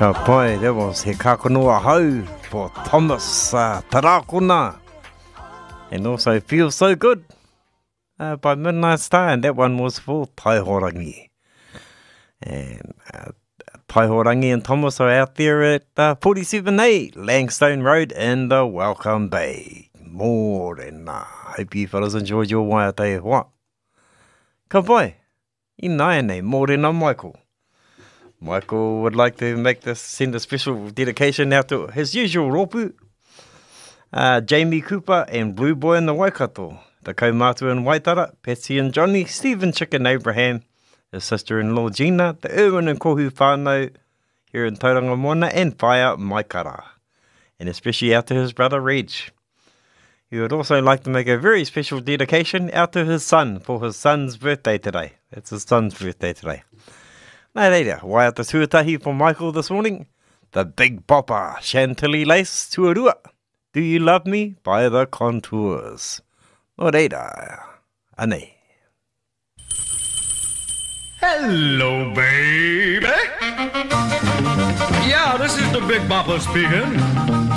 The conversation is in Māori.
Ka pai, that was He Kakonua Hau for Thomas Tarakuna. And also Feels So Good by Midnight Star, and that one was for Taihorangi. And Taihorangi and Thomas are out there at 47A Langstone Road in the Welcome Bay. Morena. Hope you fellas enjoyed your waiate hoa. Ka pai, I nai nei, morena Michael. Michael would like to send a special dedication out to his usual ropu, Jamie Cooper and Blue Boy in the Waikato, the kaumātua in Waitara, Patsy and Johnny, Stephen Chicken Abraham, his sister-in-law Gina, the Irwin and Kohu whānau here in Tauranga Moana, and Whaia Maikara, and especially out to his brother Reg. He would also like to make a very special dedication out to his son for his son's birthday today. It's his son's birthday today. Nā reira, wai ata tuatahi for Michael this morning. The Big Bopper, Chantilly Lace, Tuarua. Do You Love Me by The Contours. Nā reira, anei. Hello, baby. Yeah, this is the Big Bopper speaking.